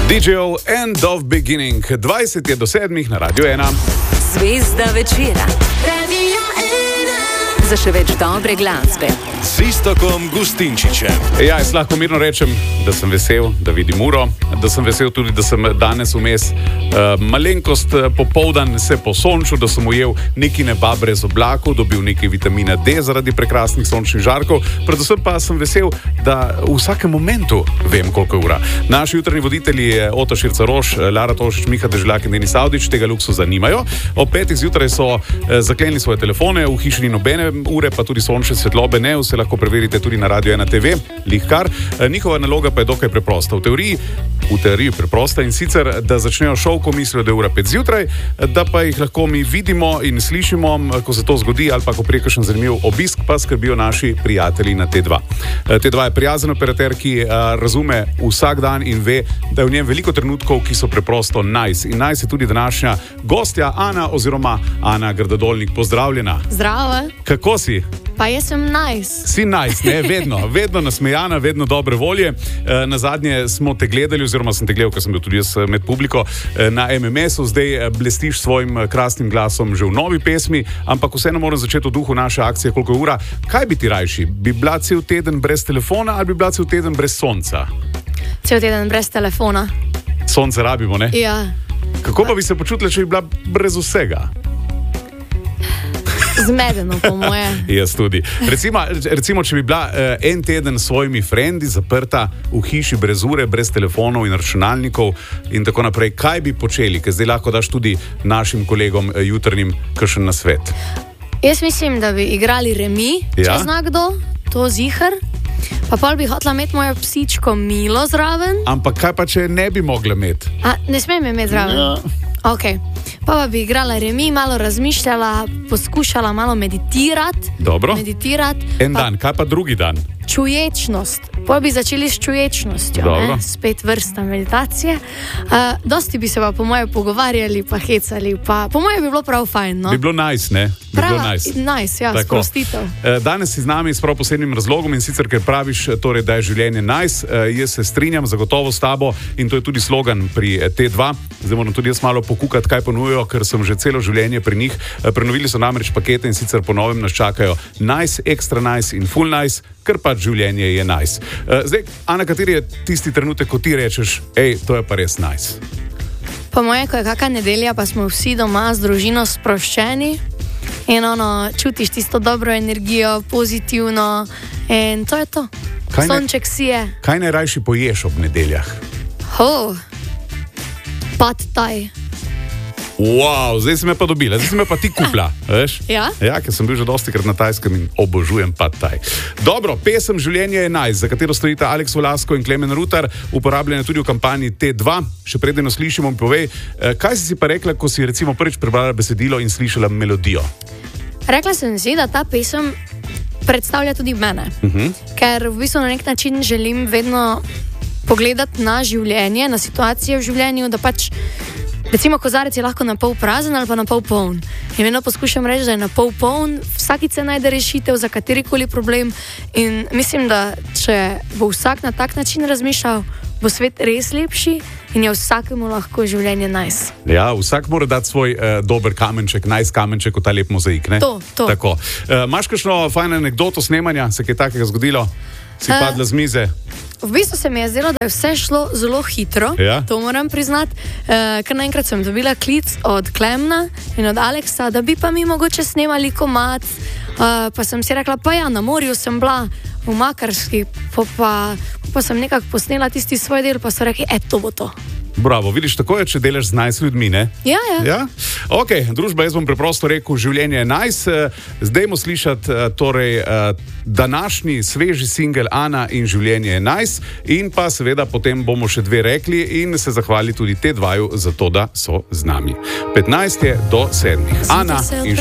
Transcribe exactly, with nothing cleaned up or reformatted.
D J-ov End of Beginning, dvajset je do sedmih na Radio ena. Zvezda večera. Radio ena. Za še več dobre glasbe. S Iztokom Gustinčičem. Ja, jaz lahko mirno rečem, da sem vesel, da vidim uro, da sem vesel tudi, da sem danes vmes uh, malenkost popoldan se po sonču, da sem ujel neki neba brez oblakov, dobil nekaj vitamina D zaradi prekrasnih sončnih žarkov, predvsem pa sem vesel, da v vsakem momentu vem, koliko je ura. Naši jutranji voditelji Oto Širca-Roš, Lara Tošič, Miha Deželjak in Denis Avdić tega luksuza nimajo. Ob petih zjutraj so uh, zaklenili svoje telefone, v hiši ni nobene ure, pa tudi sončne svetlobe ne, vse lahko preverite tudi na Radio ena T V, lihkar. Njihova naloga pa je dokaj preprosta. V teoriji, v teoriji preprosta in sicer, da začnejo šov, ko mislijo, da je ura pet zjutraj, da pa jih lahko mi vidimo in slišimo, ko se to zgodi, ali pa ko prije kakšen zanimiv obisk, pa skrbijo naši prijatelji na T dva. T dva je prijazen operater, ki razume vsak dan in ve, da je v njem veliko trenutkov, ki so preprosto nice. In nice je tudi današnja gostja Ana oziroma Ana Grdadolnik. Pozdravljena. Zdravo. Kako si? Pa jaz sem nice. Si nice, ne? Vedno, vedno nasmejana, vedno dobre volje. E, na zadnje smo te gledali, oziroma sem te gledal, ker sem bil tudi jaz med publiko, e, na M M S-u, zdaj blestiš svojim krasnim glasom že v novi pesmi, ampak vseeno moram začeti v duhu naše akcije, koliko je ura. Kaj bi ti rajši? Bi bila cel teden brez telefona ali bi bila cel teden brez sonca? Cel teden brez telefona. Sonce rabimo, ne? Ja. Kako pa bi se počutila, če bi bila brez vsega? Zmedeno, po moje. Jaz tudi. Recimo, recimo če bi bila uh, en teden s svojimi frendi zaprta v hiši brez ure, brez telefonov in računalnikov in tako naprej, kaj bi počeli? Ker zdaj lahko daš tudi našim kolegom uh, jutrnim kakšen nasvet. Jaz mislim, da bi igrali remi, Ja? če zna kdo, to zihar. Pa pol bi hotela imeti mojo psičko Milo zraven. Ampak kaj pa, če ne bi mogla imeti? A, ne smem je imeti zraven? Ja. Ok. Pa, pa bi igrala remi, malo razmišljala, poskušala malo meditirati. Dobro. Meditirati. En Pa dan, kaj pa drugi dan? čuječnost. Pa bi začeli s čuječnostjo, Dobro. ne? Spet vrsta meditacije. Uh, dosti bi se pa po moje pogovarjali, pa hecali, pa po moje bi bilo prav fajn, no? Bi bilo nice, ne? Bi Prav, bilo nice. nice, ja, Tako. sprostitev. Eh, Danes si z nami s prav posebnim razlogom in sicer, ker praviš, torej, da je življenje nice. Eh, Jaz se strinjam zagotovo s tabo in to je tudi slogan pri eh, T dva. Zdaj moram tudi jaz malo pokukati, kaj ponujajo, ker sem že celo življenje pri njih. Eh, Prenovili so namreč pakete in sicer po novem nas čakajo nice, extra nice in full nice, ker pač življenje je nice. Eh, Zdaj, Ana, kateri je tisti trenutek, ko ti rečeš, hej, to je pa res nice? Po moje, ko je kakšna nedelja, pa smo vsi doma z družino sproščeni in ono, čutiš tisto dobro energijo, pozitivno in to je to. Kaj ne- Sonček si je. Kaj najrajši poješ ob nedeljah? Ho, pad taj. Wow, zdaj si me pa dobila, zdaj si me pa ti kupla, veš? Ja? Ja, ker sem bil že dosti krat na Tajskem in obožujem pad taj. Dobro, pesem Življenje je nice, za katero stojita Aleks Volasko in Klemen Rutar, uporabljena tudi v kampanji T dva. Še preden jo slišimo, mi povej, eh, kaj si si pa rekla, ko si recimo prvič prebrala besedilo in slišala melodijo? Rekla sem si, da ta pesem predstavlja tudi mene. Uh-huh. Ker v bistvu na nek način želim vedno pogledati na življenje, na situacije v življenju, da pač recimo kozarec je lahko na pol prazen ali pa na pol poln. In vedno poskušam reči, da je na pol poln, vsakice najde rešitev za katerikoli problem in mislim, da če bo vsak na tak način razmišljal, bo svet res lepši in je vsakemu lahko življenje nice. Ja, vsak mora dati svoj uh, dober kamenček, nice kamenček v ta lep mozaik, ne? To, to. Tako. Uh, Imaš kakšno fajno anekdoto snemanja, se je kaj takega zgodilo? Si Eh, padla z mize? V bistvu se mi je zdelo, da je vse šlo zelo hitro, Ja. to moram priznati, uh, ker naenkrat sem dobila klic od Klemna in od Aleksa, da bi pa mi mogoče snemali komad, uh, pa sem si rekla, pa ja, na morju sem bila v Makarski, pa, pa, pa sem nekako posnela tisti svoj del, pa so rekli, e, to bo to. Bravo, vidiš, tako je, če delaš z nice ljudmi, ne? Ja, ja. Ja? Ok, družba, jaz bom preprosto rekel, življenje je nice. Zdaj bomo slišati torej, današnji sveži singel Ana in Življenje je nice in pa seveda potem bomo še dve rekli in se zahvalili tudi T dva za to, da so z nami. petnajst je do sedmih. Ana in